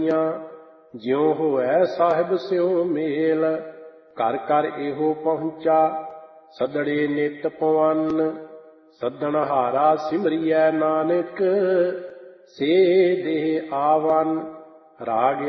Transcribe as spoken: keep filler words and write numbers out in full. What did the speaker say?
ਜਿਉ ਹੋਐ ਸਾਹਿਬ ਸਿਉ ਮੇਲ। ਘਰ ਘਰ ਇਹੋ ਪਹੁੰਚਾ ਸੱਦੜੇ ਨਿਤ ਪਵਨ। ਸੱਦਣ ਹਾਰਾ ਸਿਮਰਿਐ ਨਾਨਕ ਸੇ ਦੇਹ ਆਵਨ। ਰਾਗ